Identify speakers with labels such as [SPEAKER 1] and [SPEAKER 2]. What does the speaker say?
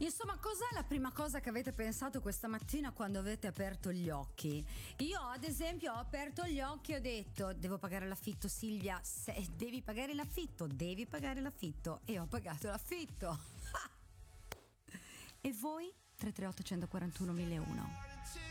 [SPEAKER 1] Insomma, cos'è la prima cosa che avete pensato questa mattina quando avete aperto gli occhi? Io, ad esempio, ho aperto gli occhi e ho detto: devo pagare l'affitto, Silvia. Devi pagare l'affitto, devi pagare l'affitto. E ho pagato l'affitto. E voi? 338 141 1001.